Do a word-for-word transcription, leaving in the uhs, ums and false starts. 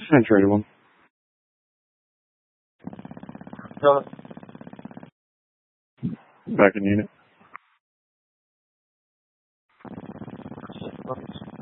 I traded one. No. Back in unit. Okay.